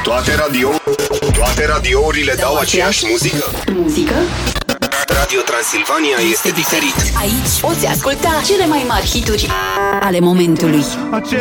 Toate radiourile dau aceeași muzică? Muzică? Radio Transilvania este diferit. Aici poți asculta cele mai mari hituri ale momentului.